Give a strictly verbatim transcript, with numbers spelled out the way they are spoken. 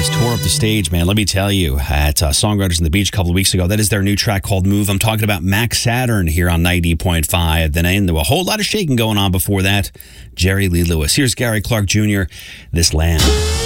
guys tore up the stage, man. Let me tell you, at uh, Songwriters on the Beach a couple of weeks ago, that is their new track called Move. I'm talking about Max Saturn here on ninety point five. Then I there was a whole lot of shaking going on before that. Jerry Lee Lewis. Here's Gary Clark Junior, This Land.